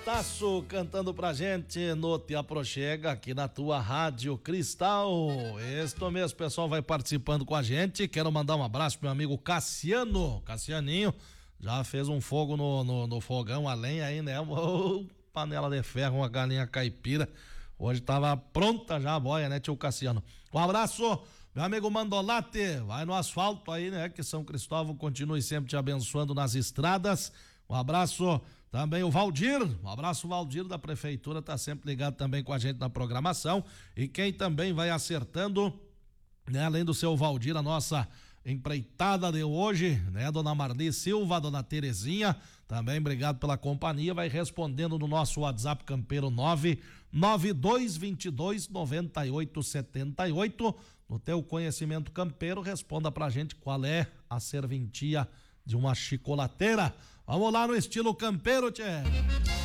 Tasso cantando pra gente no Te Aproxega aqui na tua Rádio Cristal. Este mesmo, pessoal vai participando com a gente. Quero mandar um abraço pro meu amigo Cassianinho, já fez um fogo no fogão, a lenha aí, né? Panela de ferro, uma galinha caipira. Hoje tava pronta já a boia, né, tio Cassiano? Um abraço, meu amigo Mandolate, vai no asfalto aí, né? Que São Cristóvão continue sempre te abençoando nas estradas. Um abraço também o Valdir, um abraço Valdir da prefeitura, tá sempre ligado também com a gente na programação. E quem também vai acertando, né, além do seu Valdir, a nossa empreitada de hoje, né, dona Marli Silva, dona Terezinha, também obrigado pela companhia, vai respondendo no nosso WhatsApp campeiro 992229878. No teu conhecimento campeiro, responda pra gente qual é a serventia de uma chicolateira. Vamos lá no estilo campeiro, tchê.